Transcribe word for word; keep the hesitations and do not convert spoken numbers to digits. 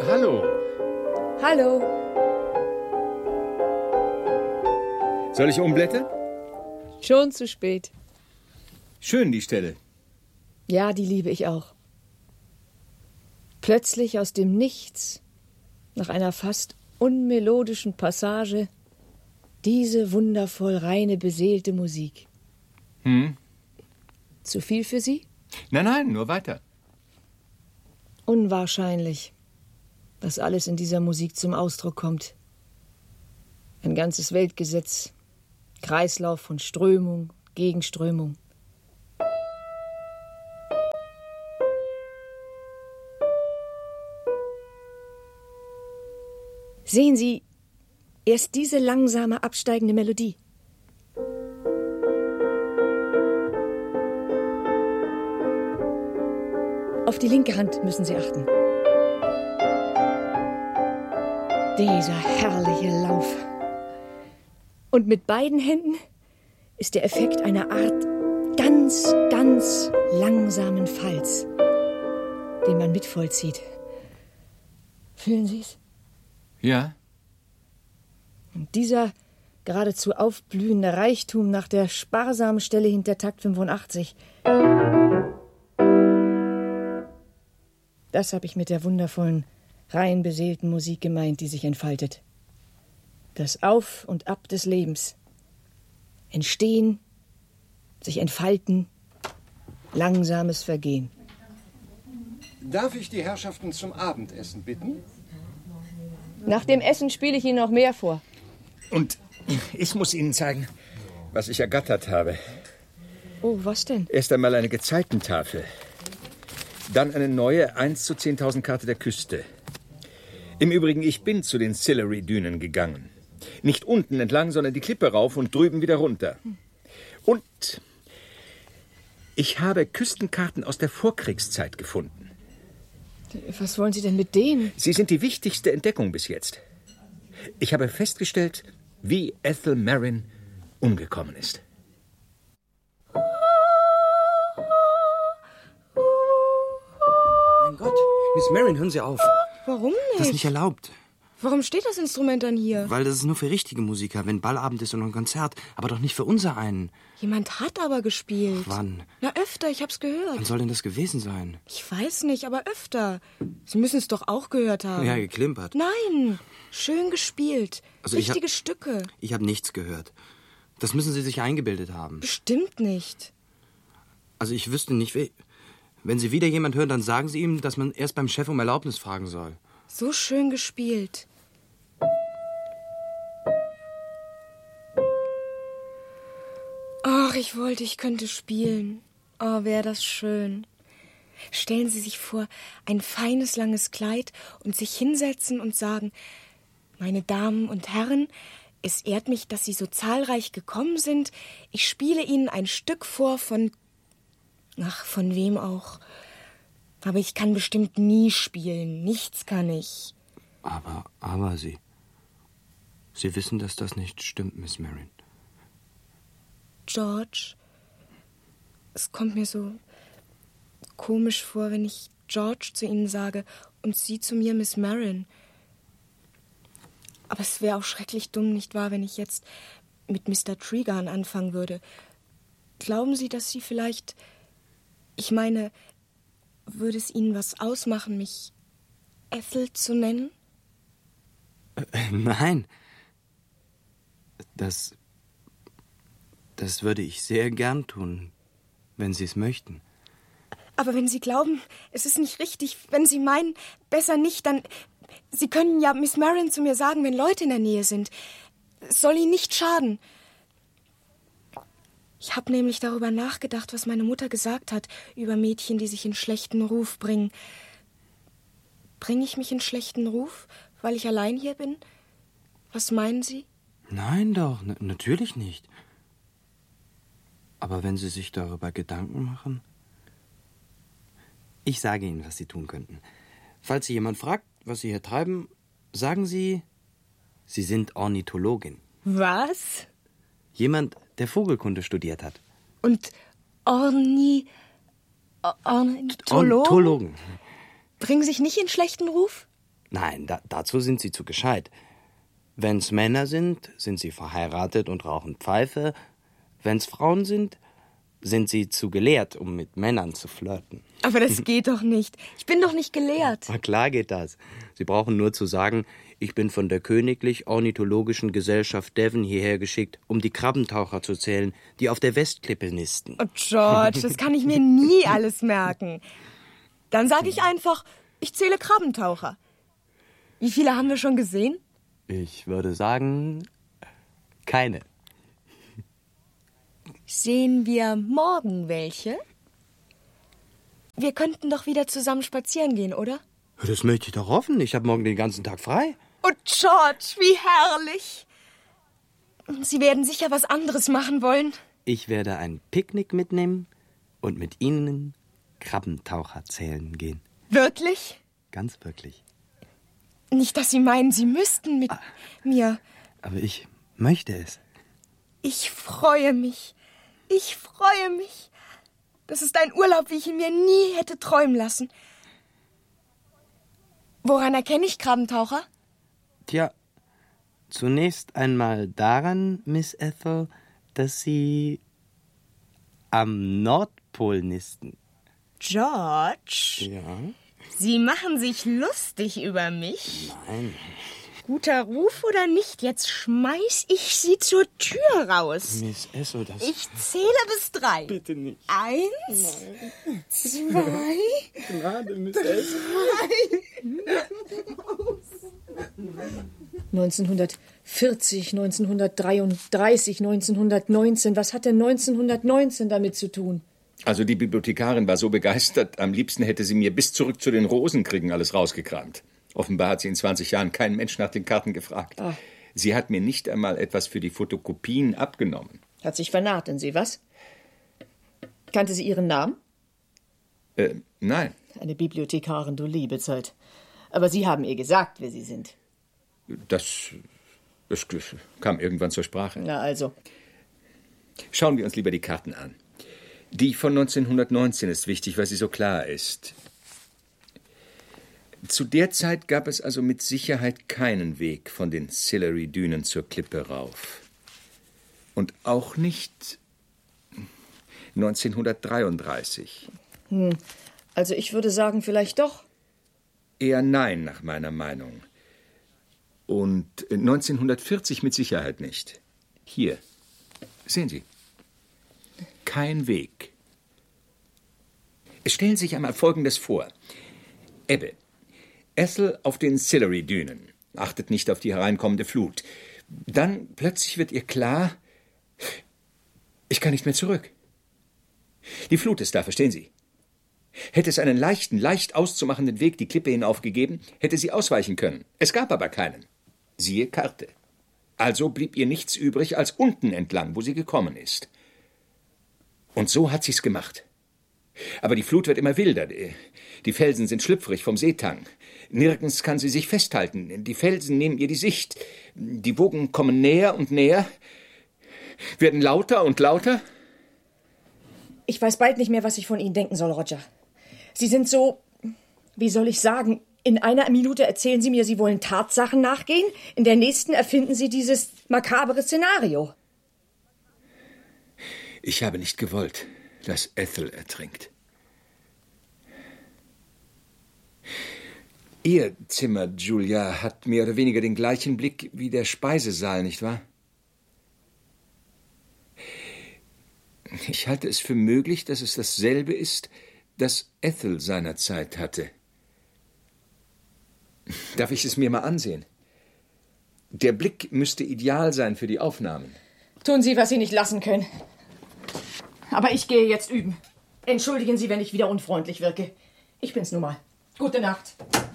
Hallo. Hallo. Soll ich umblättern? Schon zu spät. Schön, die Stelle. Ja, die liebe ich auch. Plötzlich aus dem Nichts, nach einer fast unmelodischen Passage, diese wundervoll reine, beseelte Musik. Hm? Zu viel für Sie? Nein, nein, nur weiter. Unwahrscheinlich, dass alles in dieser Musik zum Ausdruck kommt. Ein ganzes Weltgesetz, Kreislauf von Strömung, Gegenströmung. Sehen Sie, erst diese langsame, absteigende Melodie. Auf die linke Hand müssen Sie achten. Dieser herrliche Lauf. Und mit beiden Händen ist der Effekt einer Art ganz, ganz langsamen Falls, den man mit vollzieht. Fühlen Sie es? Ja. Und dieser geradezu aufblühende Reichtum nach der sparsamen Stelle hinter Takt fünfundachtzig. Das habe ich mit der wundervollen, rein beseelten Musik gemeint, die sich entfaltet. Das Auf und Ab des Lebens. Entstehen, sich entfalten, langsames Vergehen. Darf ich die Herrschaften zum Abendessen bitten? Nach dem Essen spiele ich Ihnen noch mehr vor. Und ich muss Ihnen zeigen, was ich ergattert habe. Oh, was denn? Erst einmal eine Gezeitentafel. Dann eine neue eins zu zehntausend Karte der Küste. Im Übrigen, ich bin zu den Sillery-Dünen gegangen. Nicht unten entlang, sondern die Klippe rauf und drüben wieder runter. Und ich habe Küstenkarten aus der Vorkriegszeit gefunden. Was wollen Sie denn mit denen? Sie sind die wichtigste Entdeckung bis jetzt. Ich habe festgestellt, wie Ethel Merrin umgekommen ist. Mein Gott, Miss Merrin, hören Sie auf. Warum nicht? Das ist nicht erlaubt. Warum steht das Instrument dann hier? Weil das ist nur für richtige Musiker, wenn Ballabend ist und ein Konzert, aber doch nicht für unser einen. Jemand hat aber gespielt. Wann? Na, öfter, ich hab's gehört. Wann soll denn das gewesen sein? Ich weiß nicht, aber öfter. Sie müssen es doch auch gehört haben. Ja, geklimpert. Nein, schön gespielt. Also ich Richtige hab, Stücke. Ich habe nichts gehört. Das müssen Sie sich eingebildet haben. Bestimmt nicht. Also ich wüsste nicht, wie... Wenn Sie wieder jemand hören, dann sagen Sie ihm, dass man erst beim Chef um Erlaubnis fragen soll. So schön gespielt. Ach, ich wollte, ich könnte spielen. Oh, wäre das schön. Stellen Sie sich vor, ein feines, langes Kleid und sich hinsetzen und sagen, meine Damen und Herren, es ehrt mich, dass Sie so zahlreich gekommen sind. Ich spiele Ihnen ein Stück vor von... Ach, von wem auch. Aber ich kann bestimmt nie spielen. Nichts kann ich. Aber, aber Sie... Sie wissen, dass das nicht stimmt, Miss Merrin. George, es kommt mir so komisch vor, wenn ich George zu Ihnen sage und Sie zu mir Miss Merrin. Aber es wäre auch schrecklich dumm, nicht wahr, wenn ich jetzt mit Mister Tregarn anfangen würde. Glauben Sie, dass Sie vielleicht... Ich meine, würde es Ihnen was ausmachen, mich Ethel zu nennen? Äh, nein. Das... Das würde ich sehr gern tun, wenn Sie es möchten. Aber wenn Sie glauben, es ist nicht richtig, wenn Sie meinen, besser nicht, dann... Sie können ja Miss Merrin zu mir sagen, wenn Leute in der Nähe sind. Es soll Ihnen nicht schaden. Ich habe nämlich darüber nachgedacht, was meine Mutter gesagt hat über Mädchen, die sich in schlechten Ruf bringen. Bringe ich mich in schlechten Ruf, weil ich allein hier bin? Was meinen Sie? Nein doch, n- natürlich nicht. Aber wenn Sie sich darüber Gedanken machen... Ich sage Ihnen, was Sie tun könnten. Falls Sie jemand fragt, was Sie hier treiben, sagen Sie, Sie sind Ornithologin. Was? Jemand, der Vogelkunde studiert hat. Und Orni... Ornithologen? Ornithologen. Bringen sich nicht in schlechten Ruf? Nein, da, dazu sind Sie zu gescheit. Wenn's Männer sind, sind sie verheiratet und rauchen Pfeife. Wenn's Frauen sind, sind sie zu gelehrt, um mit Männern zu flirten. Aber das geht doch nicht. Ich bin doch nicht gelehrt. Na klar geht das. Sie brauchen nur zu sagen, ich bin von der Königlich Ornithologischen Gesellschaft Devon hierher geschickt, um die Krabbentaucher zu zählen, die auf der Westklippe nisten. Oh, George, das kann ich mir nie alles merken. Dann sage ich einfach, ich zähle Krabbentaucher. Wie viele haben wir schon gesehen? Ich würde sagen, keine. Sehen wir morgen welche? Wir könnten doch wieder zusammen spazieren gehen, oder? Das möchte ich doch hoffen. Ich habe morgen den ganzen Tag frei. Oh, George, wie herrlich. Sie werden sicher was anderes machen wollen. Ich werde ein Picknick mitnehmen und mit Ihnen Krabbentaucher zählen gehen. Wirklich? Ganz wirklich. Nicht, dass Sie meinen, Sie müssten mit ah, mir. Aber ich möchte es. Ich freue mich. Ich freue mich. Das ist ein Urlaub, wie ich ihn mir nie hätte träumen lassen. Woran erkenne ich Krabbentaucher? Tja, zunächst einmal daran, Miss Ethel, dass Sie am Nordpol nisten. George? Ja? Sie machen sich lustig über mich? Nein. Guter Ruf oder nicht? Jetzt schmeiß ich Sie zur Tür raus. Miss Ethel, das... Ich zähle bis drei. Bitte nicht. Eins, Nein. zwei, Gnade, Miss Ethel. neunzehnhundertvierzig, neunzehnhundertdreiunddreißig, neunzehnhundertneunzehn. Was hat denn neunzehnhundertneunzehn damit zu tun? Also die Bibliothekarin war so begeistert, am liebsten hätte sie mir bis zurück zu den Rosenkriegen alles rausgekramt. Offenbar hat sie in zwanzig Jahren keinen Mensch nach den Karten gefragt. Ah. Sie hat mir nicht einmal etwas für die Fotokopien abgenommen. Hat sich vernarrt in Sie, was? Kannte sie Ihren Namen? Äh, nein. Eine Bibliothekarin, du liebe Zeit. Aber Sie haben ihr gesagt, wer Sie sind. Das, das kam irgendwann zur Sprache. Na also. Schauen wir uns lieber die Karten an. Die von neunzehnhundertneunzehn ist wichtig, weil sie so klar ist. Zu der Zeit gab es also mit Sicherheit keinen Weg von den Sillery-Dünen zur Klippe rauf. Und auch nicht neunzehnhundertdreiunddreißig. Hm, also ich würde sagen, vielleicht doch. Eher nein, nach meiner Meinung. Und neunzehnhundertvierzig mit Sicherheit nicht. Hier, sehen Sie. Kein Weg. Stellen Sie sich einmal Folgendes vor. Ebbe. Ethel auf den Sillery-Dünen. Achtet nicht auf die hereinkommende Flut. Dann plötzlich wird ihr klar, ich kann nicht mehr zurück. Die Flut ist da, verstehen Sie? Hätte es einen leichten, leicht auszumachenden Weg die Klippe hinauf gegeben, hätte sie ausweichen können. Es gab aber keinen. Siehe Karte. Also blieb ihr nichts übrig als unten entlang, wo sie gekommen ist. Und so hat sie's gemacht. Aber die Flut wird immer wilder. Die Felsen sind schlüpfrig vom Seetang. Nirgends kann sie sich festhalten. Die Felsen nehmen ihr die Sicht. Die Wogen kommen näher und näher, werden lauter und lauter. Ich weiß bald nicht mehr, was ich von Ihnen denken soll, Roger. Sie sind so, wie soll ich sagen, in einer Minute erzählen Sie mir, Sie wollen Tatsachen nachgehen, in der nächsten erfinden Sie dieses makabere Szenario. Ich habe nicht gewollt, dass Ethel ertrinkt. Ihr Zimmer, Julia, hat mehr oder weniger den gleichen Blick wie der Speisesaal, nicht wahr? Ich halte es für möglich, dass es dasselbe ist, das Ethel seinerzeit hatte. Darf ich es mir mal ansehen? Der Blick müsste ideal sein für die Aufnahmen. Tun Sie, was Sie nicht lassen können. Aber ich gehe jetzt üben. Entschuldigen Sie, wenn ich wieder unfreundlich wirke. Ich bin's nun mal. Gute Nacht.